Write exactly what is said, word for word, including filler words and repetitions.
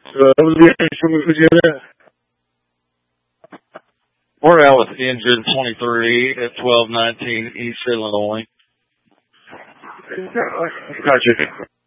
Uh, who's the other? We're out with engine twenty-three at twelve nineteen East Illinois. Gotcha.